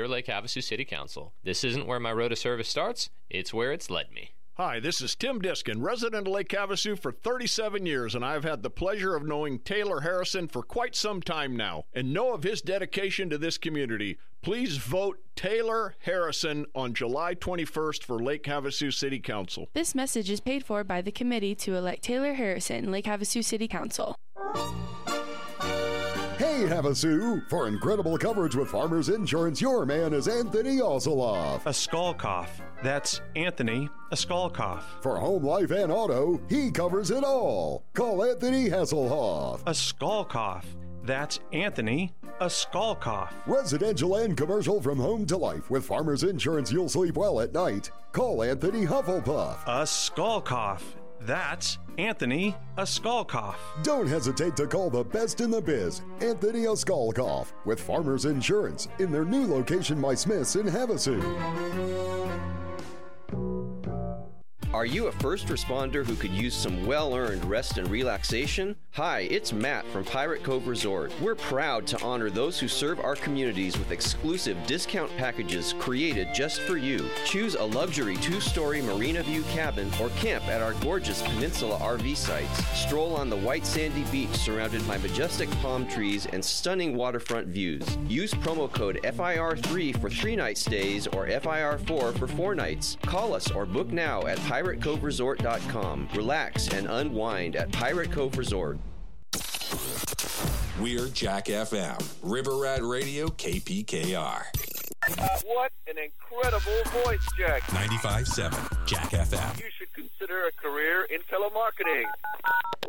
your Lake Havasu City Council. This isn't where my road to service starts, it's where it's led me. Hi, this is Tim Diskin, resident of Lake Havasu for 37 years, and I've had the pleasure of knowing Taylor Harrison for quite some time now, and know of his dedication to this community. Please vote Taylor Harrison on July 21st for Lake Havasu City Council. This message is paid for by the committee to elect Taylor Harrison, Lake Havasu City Council. Hey, Havasu! For incredible coverage with Farmers Insurance, your man is Anthony Osoloff. A skull cough. That's Anthony, a skull cough. For home, life, and auto, he covers it all. Call Anthony Hasselhoff. A skull cough. That's Anthony, a skull cough. Residential and commercial from home to life. With Farmers Insurance, you'll sleep well at night. Call Anthony Hufflepuff. A skull cough. That's Anthony, a skull cough. Don't hesitate to call the best in the biz, Anthony a skull cough, with Farmers Insurance in their new location by Smith's in Havasu. Are you a first responder who could use some well-earned rest and relaxation? Hi, it's Matt from Pirate Cove Resort. We're proud to honor those who serve our communities with exclusive discount packages created just for you. Choose a luxury 2-story Marina View cabin or camp at our gorgeous Peninsula RV sites. Stroll on the white sandy beach surrounded by majestic palm trees and stunning waterfront views. Use promo code FIR3 for 3-night stays or FIR4 for 4 nights. Call us or book now at PirateCoveResort.com. Relax and unwind at Pirate Cove Resort. We're Jack FM, River Rat Radio, KPKR. What an incredible voice, Jack. 95.7, Jack FM. You should consider a career in telemarketing.